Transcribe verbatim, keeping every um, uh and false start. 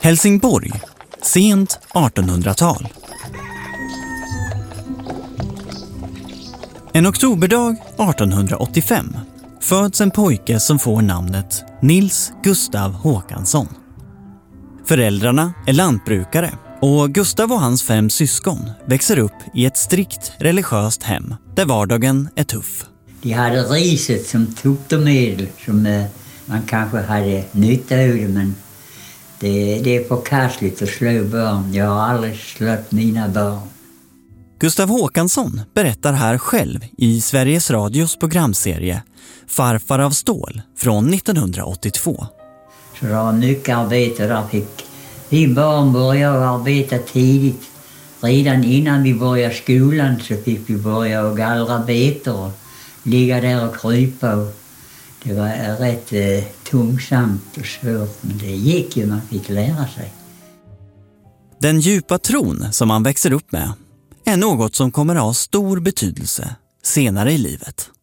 Helsingborg, sent artonhundratal. En oktoberdag artonhundraåttiofem föds en pojke som får namnet Nils Gustav Håkansson. Föräldrarna är lantbrukare och Gustav och hans fem syskon växer upp i ett strikt religiöst hem där vardagen är tuff. De hade riset som tuktermedel som eh, man kanske hade nytta av det, men det, det är förkastligt att slå barn. Jag har aldrig slått mina barn. Gustav Håkansson berättar här själv i Sveriges Radios programserie Farfar av stål från nittonhundraåttiotvå. Så det var mycket arbete där. Fick vi barn började arbeta tidigt. Redan innan vi började skolan så fick vi börja och gallra betor och ligga där och krypa. Och det var rätt eh, tungsamt och svårt, men det gick ju, man fick lära sig. Den djupa tron som man växer upp med är något som kommer att ha stor betydelse senare i livet.